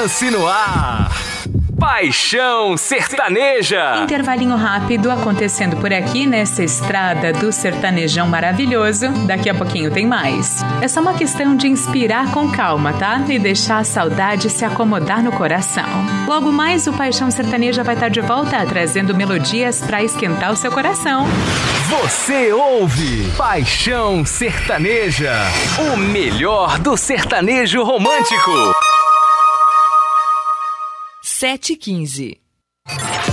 Romance no ar. Paixão Sertaneja. Intervalinho rápido acontecendo por aqui nessa estrada do sertanejão maravilhoso. Daqui a pouquinho tem mais. É só uma questão de inspirar com calma, tá? E deixar a saudade se acomodar no coração. Logo mais o Paixão Sertaneja vai estar de volta, trazendo melodias pra esquentar o seu coração. Você ouve Paixão Sertaneja, o melhor do sertanejo romântico. 7h15.